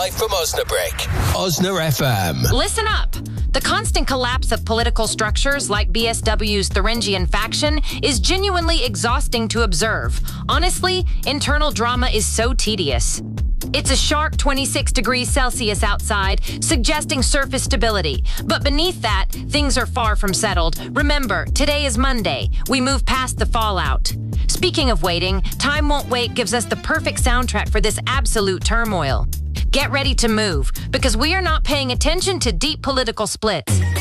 live from Osnabrück. Osna FM. Listen up. The constant collapse of political structures like BSW's Thuringian faction is genuinely exhausting to observe. Honestly, internal drama is so tedious. It's a sharp 26 degrees Celsius outside, suggesting surface stability. But beneath that, things are far from settled. Remember, today is Monday. We move past the fallout. Speaking of waiting, Time Won't Wait gives us the perfect soundtrack for this absolute turmoil. Get ready to move, because we are not paying attention to deep political splits.